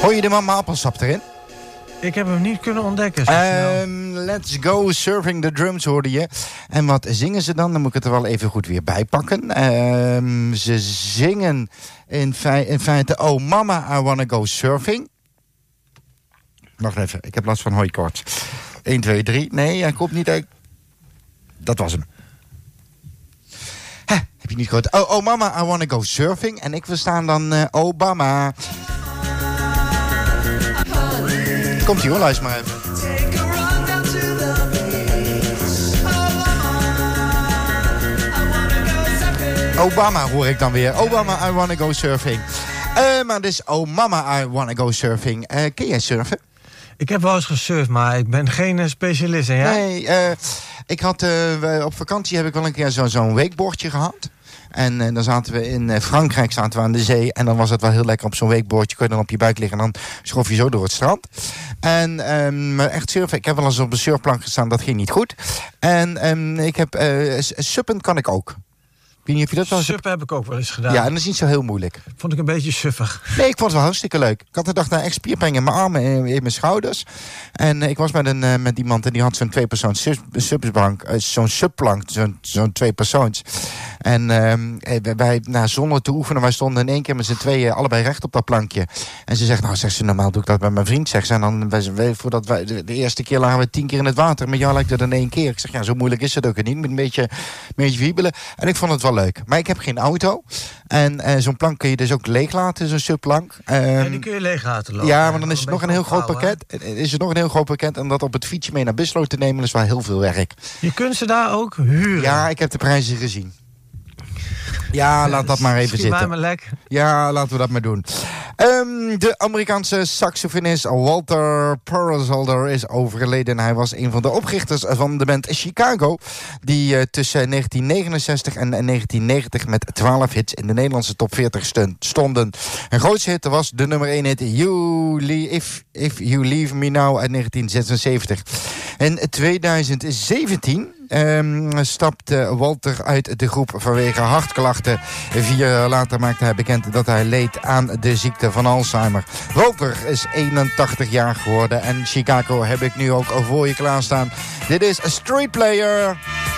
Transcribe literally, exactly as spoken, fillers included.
Hoor je de Mama Appelsap erin? Ik heb hem niet kunnen ontdekken. Um, let's go, Surfing the Drums hoorde je. En wat zingen ze dan? Dan moet ik het er wel even goed weer bij pakken. Um, ze zingen in, fei- in feite... Oh mama, I wanna go surfing. Wacht even, ik heb last van hooikoorts. één, twee, drie. Nee, hij komt niet uit. Dat was hem. Hè, heb je niet gehoord? Oh, oh mama, I wanna go surfing. En ik verstaan dan uh, Obama. Komt-ie hoor, luister maar even. Obama hoor ik dan weer. Obama, I wanna go surfing. Uh, maar dus, oh mama, I wanna go surfing. Uh, ken jij surfen? Ik heb wel eens gesurfd, maar ik ben geen uh, specialist. En jij? Nee, uh, ik had, uh, op vakantie heb ik wel een keer zo, zo'n wakeboardje gehad. En uh, dan zaten we in uh, Frankrijk zaten we aan de zee. En dan was het wel heel lekker op zo'n wakeboardje. Kun je dan op je buik liggen en dan schroef je zo door het strand. En um, echt surfen. Ik heb wel eens op een surfplank gestaan. Dat ging niet goed. En um, ik heb uh, suppen kan ik ook. Ik weet niet of je dat wel... Suppen heb ik ook wel eens gedaan. Ja, en dat is niet zo heel moeilijk. Vond ik een beetje suffig. Nee, ik vond het wel hartstikke leuk. Ik had de dag daar echt spierpijn in mijn armen en in mijn schouders. En uh, ik was met, een, uh, met iemand en die had zo'n tweepersoons subbank. Uh, zo'n subplank, zo'n, zo'n tweepersoons. En uh, wij, nou, zonder te oefenen, wij stonden in één keer met z'n tweeën allebei recht op dat plankje. En ze zegt, nou, zegt ze, normaal doe ik dat met mijn vriend. Zegt ze, en dan, wij, voordat wij, de, de eerste keer lagen we tien keer in het water. Met jou lijkt het in één keer. Ik zeg, ja, zo moeilijk is het ook niet. Met een beetje, een beetje wiebelen. En ik vond het wel leuk. Maar ik heb geen auto. En uh, zo'n plank kun je dus ook leeg laten, zo'n subplank. Um, ja, die kun je leeg laten lopen. Ja, maar dan is het nog een heel groot ophouden, pakket. Hè? Is het nog een heel groot pakket. En dat op het fietsje mee naar Buslo te nemen, is wel heel veel werk. Je kunt ze daar ook huren. Ja, ik heb de prijzen gezien. Ja, laat dat maar even Schiet zitten. mij maar lek. Ja, laten we dat maar doen. Um, de Amerikaanse saxofonist Walter Purcell is overleden. Hij was een van de oprichters van de band Chicago, die uh, tussen negentien negenenzestig en negentien negentig met twaalf hits in de Nederlandse top veertig stonden. Een grootste hit was de nummer één hit You Le- If, If You Leave Me Now uit negentien zesenzeventig. In twintig zeventien Um, stapte Walter uit de groep vanwege hartklachten. Vier jaar later maakte hij bekend dat hij leed aan de ziekte van Alzheimer. Walter is eenentachtig jaar geworden en Chicago heb ik nu ook voor je klaarstaan. Dit is A Street Player.